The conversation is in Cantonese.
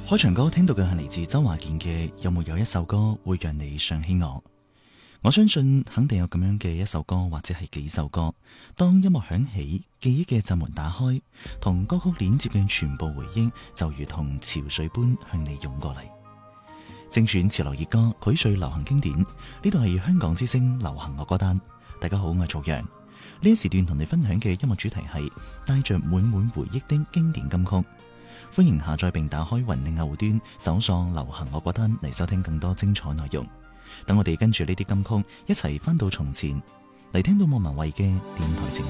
開場歌聽到嘅係嚟自周華健嘅《有沒有一首歌會讓你想起我》。我相信肯定有咁樣嘅一首歌或者係幾首歌，當音樂響起，記憶嘅閘門打開，同歌曲連接嘅全部回憶就如同潮水般向你湧過嚟。正選潮流熱歌，膾萃流行經典，呢度係香港之聲流行樂歌單。大家好，我係曹陽。呢一時段同你分享嘅音樂主題係帶着滿滿回憶的經典金曲。歡迎下載並打開雲領客戶端，搜索流行樂歌單嚟收聽更多精彩內容。等我哋跟住呢啲金曲一齊翻到從前，嚟聽到莫文蔚嘅電台情